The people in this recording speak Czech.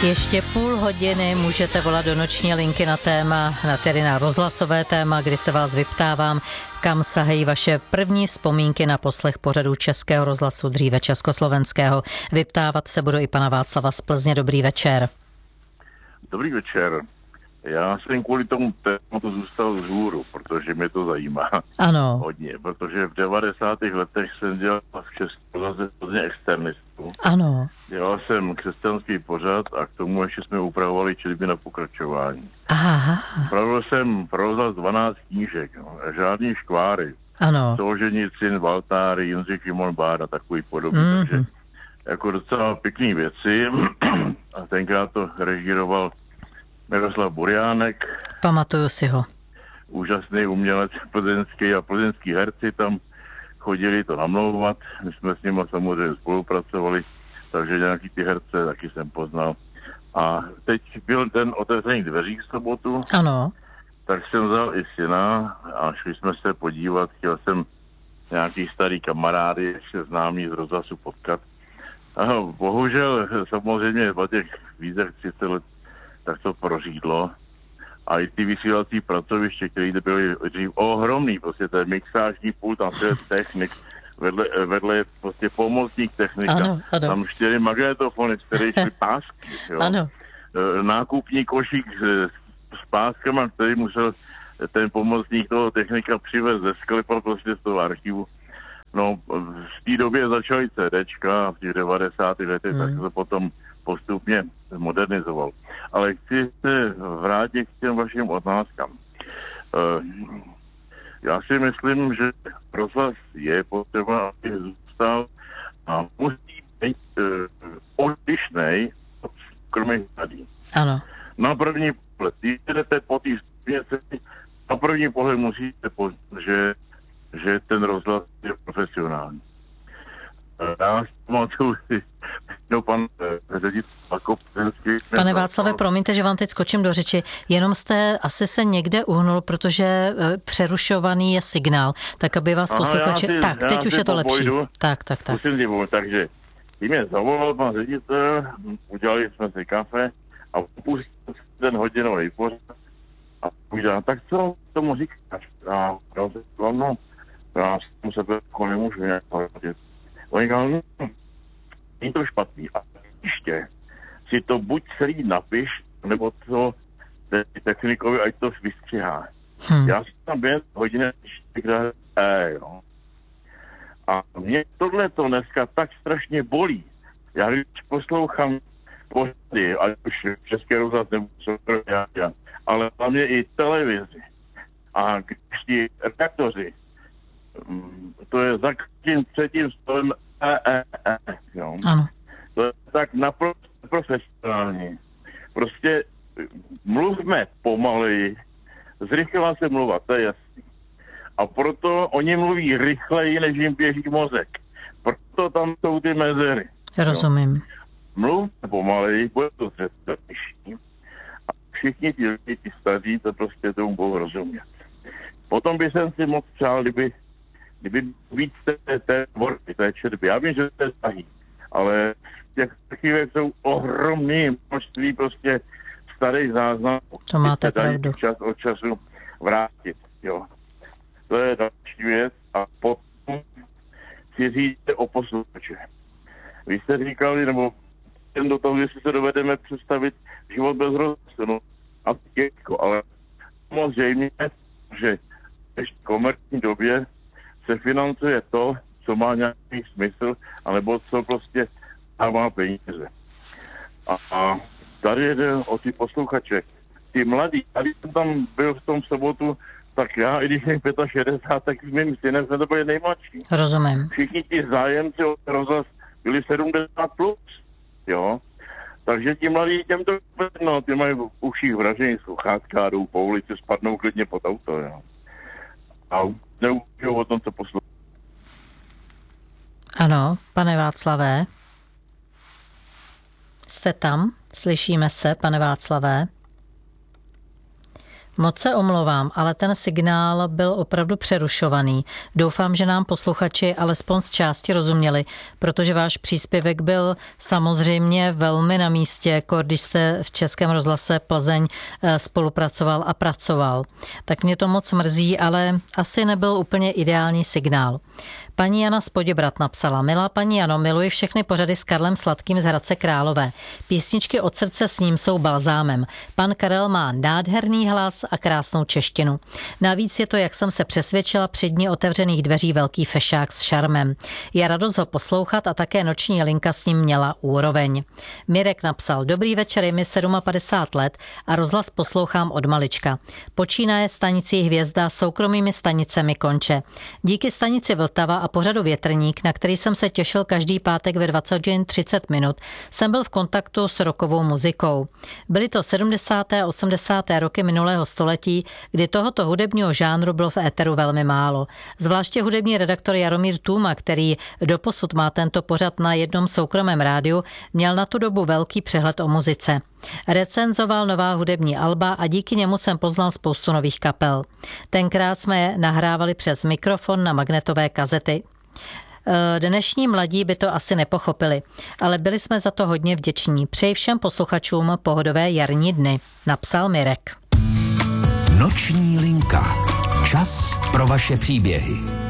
Ještě půl hodiny můžete volat do noční linky na téma, tedy na rozhlasové téma, kdy se vás vyptávám, kam sahají vaše první vzpomínky na poslech pořadů Českého rozhlasu, dříve Československého. Vyptávat se budu i pana Václava z Plzně. Dobrý večer. Dobrý večer. Já jsem kvůli tomu tématu zůstal vzhůru, protože mě to zajímá. Ano. Hodně, protože v 90. letech jsem dělal v České Plzně externistu. Ano. Dělal jsem křesťanský pořad a k tomu ještě jsme upravovali četby na pokračování. Aha. Pravil jsem pro rozhlas 12 knížek, žádný škváry. Ano. Solženicin, Valtáry, Jindřich Šimon Báda, takový podobný. Takže jako docela pěkný věci. A tenkrát to režíroval Miroslav Burjánek. Pamatuju si ho. Úžasný umělec plzeňský a plzeňský herci tam chodili to namlouvat. My jsme s nimi samozřejmě spolupracovali, takže nějaký ty herce taky jsem poznal. A teď byl ten otevřený dveří v sobotu. Ano. Tak jsem vzal i syna a šli jsme se podívat. Chtěl jsem nějaký starý kamarády, ještě známý z rozhlasu potkat. A bohužel samozřejmě po těch vízech 30 let tak to prořídlo. A i ty vysílací pracoviště, které byly dřív ohromný, prostě ten mixážní pult, tam je technik, vedle je prostě pomocník technika. Ano. Tam 4 magnetofony, 4 pásky. Jo. Ano. Nákupní košík s páskama, který musel ten pomocník toho technika přivést ze sklepa prostě z toho archivu. No, v té době začaly CDčka v těch 90. letech, tak to potom postupně modernizoval. Ale chci se vrátit k těm vašim otázkám. Já si myslím, že rozhlas je potřeba, aby zůstal a musí být odlišnej od soukromých médií. Ano. Na první pohled, když jdete po té směrnici, na první pohled musíte poznat, že ten rozhlas je profesionální. Já pamatuju si, pan ředitel Pane Václave, promiňte, že vám teď skočím do řeči, jenom jste asi se někde uhnul, protože přerušovaný je signál, tak aby vás posluchači... Tak, teď už je to lepší. Tak. Takže tím mě zavolal pan ředitel, udělali jsme si kafe a pustil ten hodinový pořad a udělal, tak co tomu říkáš? A já se no, já jsem sebe nemůžu nějak hodit. On říkal, není to špatný. A ještě si to buď celý napiš, nebo to technikovi, ať to vystřihá. Já si tam během hodiny jo. A mě tohle to dneska tak strašně bolí. Já když poslouchám pořady, ať už Český rozhlas nebo ale hlavně i televizi. A když ti redaktoři, to je za tím třetím slovem jo. Ano. To je tak naprosto profesionální. Prostě mluvme pomaleji, zrychlila se mluva, to je jasný. A proto oni mluví rychleji, než jim běží mozek. Proto tam jsou ty mezery. Rozumím. Jo. Mluvme pomaleji, bude to zřetelnější. A všichni ti lidi, ti staří, to prostě tomu budou rozumět. Potom by jsem si moc přál, kdyby víc té tvorby, té četby. Já vím, že to je tahý, ale v těch archivech jsou ohromné množství prostě starých záznamů. To máte pravdu. Čas od času vrátit, jo. To je další věc a potom si říct o posluchače. Vy jste říkali, nebo jen do toho, jestli se dovedeme představit život bez rozhlasu, no a těžko, ale samozřejmě, že v komerční době se financuje to, co má nějaký smysl, anebo co prostě dává peníze. A tady jde o ty posluchače. Ty mladí, když jsem tam byl v tom sobotu, tak já, i když jsem 65, tak s mým synem jsme to byli nejmladší. Rozumím. Všichni ti zájemci o rozhlas byli 70+, jo. Takže ti mladí těm to no, ty mají v uších vražení sluchátka, jdou po ulici, spadnou klidně pod auto, jo. A neučil o tom, co poslouchají. Ano, pane Václavé. Jste tam? Slyšíme se, pane Václavé? Moc se omlouvám, ale ten signál byl opravdu přerušovaný. Doufám, že nám posluchači alespoň z části rozuměli, protože váš příspěvek byl samozřejmě velmi na místě, když jste v Českém rozhlase Plzeň spolupracoval a pracoval. Tak mě to moc mrzí, ale asi nebyl úplně ideální signál. Paní Jana z Poděbrad napsala: Milá paní Jano, miluji všechny pořady s Karlem Sladkým z Hradce Králové. Písničky od srdce s ním jsou balzámem. Pan Karel má nádherný hlas a krásnou češtinu. Navíc je to, jak jsem se přesvědčila, při dni otevřených dveří velký fešák s šarmem. Je radost ho poslouchat a také noční linka s ním měla úroveň. Mirek napsal: Dobrý večer, je mi 57 let a rozhlas poslouchám od malička. Počínaje stanicí Hvězda, soukromými stanicemi konče. Díky stanici Vltava a pořadu Větrník, na který jsem se těšil každý pátek ve 20:30, jsem byl v kontaktu s rockovou muzikou. Byly to 70. a 80. roky minulého století, kdy tohoto hudebního žánru bylo v éteru velmi málo. Zvláště hudební redaktor Jaromír Tůma, který doposud má tento pořad na jednom soukromém rádiu, měl na tu dobu velký přehled o muzice. Recenzoval nová hudební alba a díky němu jsem poznal spoustu nových kapel. Tenkrát jsme nahrávali přes mikrofon na magnetové kazety. Dnešní mladí by to asi nepochopili, ale byli jsme za to hodně vděční. Přeji všem posluchačům pohodové jarní dny, napsal Mirek. Noční linka. Čas pro vaše příběhy.